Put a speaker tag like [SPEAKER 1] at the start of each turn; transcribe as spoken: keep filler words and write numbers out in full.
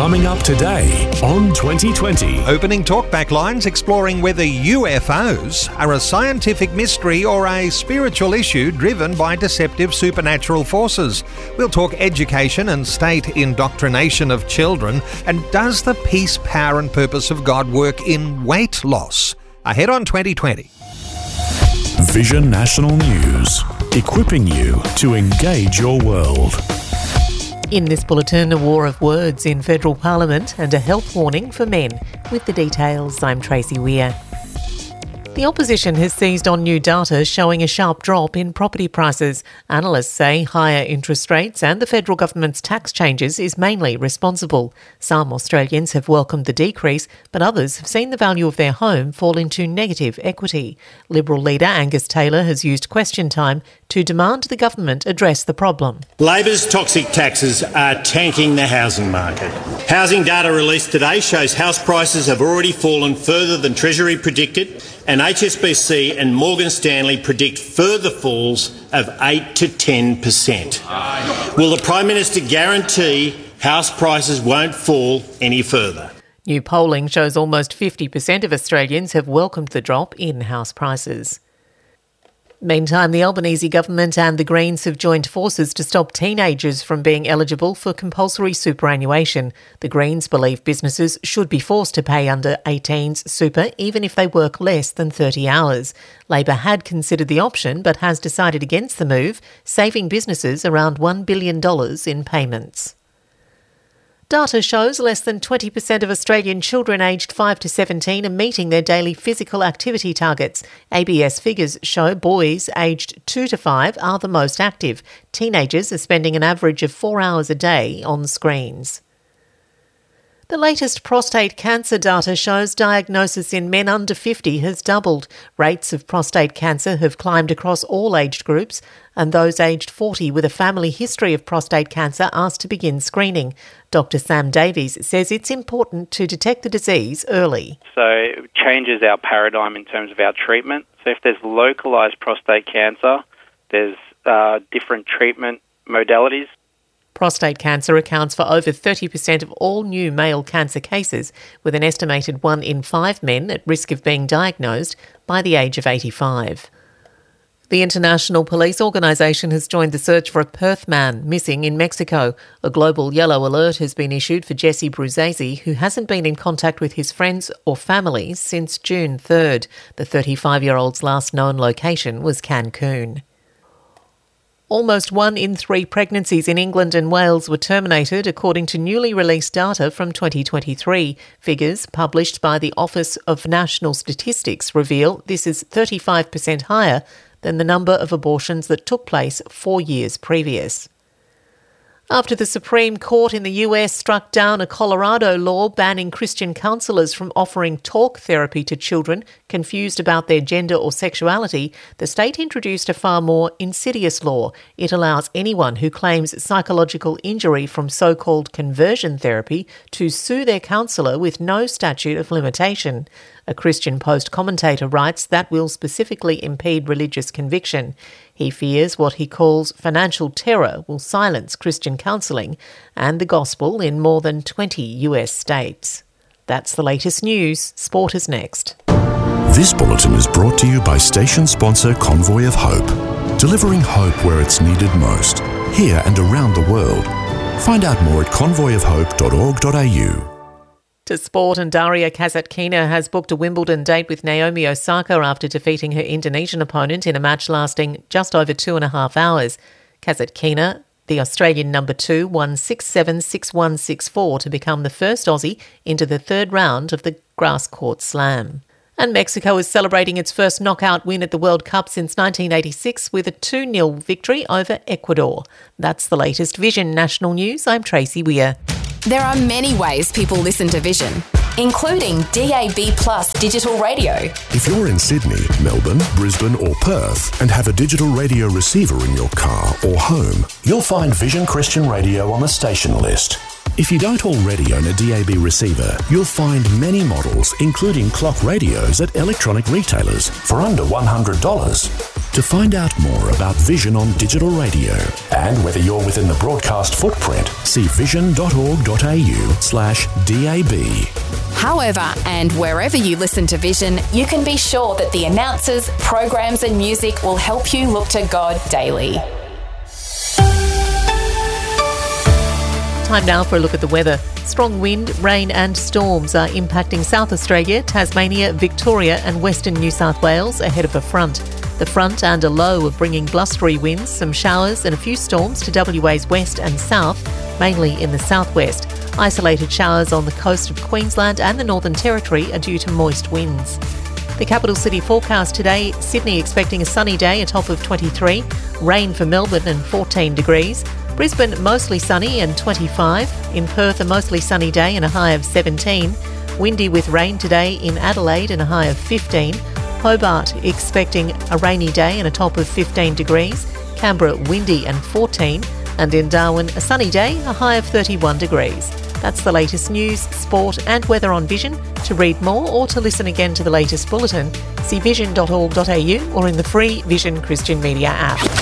[SPEAKER 1] Coming up today on twenty twenty.
[SPEAKER 2] Opening talkback lines exploring whether U F Os are a scientific mystery or a spiritual issue driven by deceptive supernatural forces. We'll talk education and state indoctrination of children. And does the peace, power and purpose of God work in weight loss? Ahead on twenty twenty.
[SPEAKER 1] Vision National News, equipping you to engage your world.
[SPEAKER 3] In this bulletin, a war of words in federal parliament and a health warning for men. With the details, I'm Tracy Weir. The opposition has seized on new data showing a sharp drop in property prices. Analysts say higher interest rates and the federal government's tax changes is mainly responsible. Some Australians have welcomed the decrease, but others have seen the value of their home fall into negative equity. Liberal leader Angus Taylor has used question time to demand the government address the problem.
[SPEAKER 4] Labor's toxic taxes are tanking the housing market. Housing data released today shows house prices have already fallen further than Treasury predicted, and H S B C and Morgan Stanley predict further falls of eight to ten percent. Will the Prime Minister guarantee house prices won't fall any further?
[SPEAKER 3] New polling shows almost fifty percent of Australians have welcomed the drop in house prices. Meantime, the Albanese government and the Greens have joined forces to stop teenagers from being eligible for compulsory superannuation. The Greens believe businesses should be forced to pay under eighteens super even if they work less than thirty hours. Labor had considered the option but has decided against the move, saving businesses around one billion dollars in payments. Data shows less than twenty percent of Australian children aged five to seventeen are meeting their daily physical activity targets. A B S figures show boys aged two to five are the most active. Teenagers are spending an average of four hours a day on screens. The latest prostate cancer data shows diagnosis in men under fifty has doubled. Rates of prostate cancer have climbed across all aged groups, and those aged forty with a family history of prostate cancer asked to begin screening. Doctor Sam Davies says it's important to detect the disease early.
[SPEAKER 5] So it changes our paradigm in terms of our treatment. So if there's localised prostate cancer, there's uh, different treatment modalities.
[SPEAKER 3] Prostate cancer accounts for over thirty percent of all new male cancer cases, with an estimated one in five men at risk of being diagnosed by the age of eighty-five. The International Police Organisation has joined the search for a Perth man missing in Mexico. A global yellow alert has been issued for Jesse Bruzzese, who hasn't been in contact with his friends or family since June third. The thirty-five-year-old's last known location was Cancun. Almost one in three pregnancies in England and Wales were terminated, according to newly released data from twenty twenty-three. Figures published by the Office of National Statistics reveal this is thirty-five percent higher than the number of abortions that took place four years previous. After the Supreme Court in the U S struck down a Colorado law banning Christian counsellors from offering talk therapy to children confused about their gender or sexuality, the state introduced a far more insidious law. It allows anyone who claims psychological injury from so-called conversion therapy to sue their counsellor with no statute of limitation. A Christian Post commentator writes that will specifically impede religious conviction. He fears what he calls financial terror will silence Christian counselling and the gospel in more than twenty U S states. That's the latest news. Sport is next.
[SPEAKER 1] This bulletin is brought to you by station sponsor Convoy of Hope, delivering hope where it's needed most, here and around the world. Find out more at convoy of hope dot org dot a u.
[SPEAKER 3] To sport, and Daria Kasatkina has booked a Wimbledon date with Naomi Osaka after defeating her Indonesian opponent in a match lasting just over two and a half hours. Kasatkina, the Australian number two, won six seven, six one, six four to become the first Aussie into the third round of the grass court slam. And Mexico is celebrating its first knockout win at the World Cup since nineteen eighty-six with a two nil victory over Ecuador. That's the latest Vision National News. I'm Tracy Weir.
[SPEAKER 6] There are many ways people listen to Vision, including D A B plus digital radio.
[SPEAKER 1] If you're in Sydney, Melbourne, Brisbane or Perth and have a digital radio receiver in your car or home, you'll find Vision Christian Radio on the station list. If you don't already own a D A B receiver, you'll find many models, including clock radios, at electronic retailers for under one hundred dollars. To find out more about Vision on digital radio and whether you're within the broadcast footprint, see vision.org.au slash DAB.
[SPEAKER 6] However, and wherever you listen to Vision, you can be sure that the announcers, programs and music will help you look to God daily.
[SPEAKER 3] Time now for a look at the weather. Strong wind, rain and storms are impacting South Australia, Tasmania, Victoria and Western New South Wales ahead of a front. The front and a low are bringing blustery winds, some showers and a few storms to W A's west and south, mainly in the southwest. Isolated showers on the coast of Queensland and the Northern Territory are due to moist winds. The capital city forecast today, Sydney expecting a sunny day, a top of twenty-three, rain for Melbourne and fourteen degrees. Brisbane mostly sunny and twenty-five. In Perth a mostly sunny day and a high of seventeen. Windy with rain today in Adelaide and a high of fifteen. Hobart expecting a rainy day and a top of fifteen degrees. Canberra windy and fourteen. And in Darwin a sunny day, a high of thirty-one degrees. That's the latest news, sport and weather on Vision. To read more or to listen again to the latest bulletin, see vision dot org dot a u or in the free Vision Christian Media app.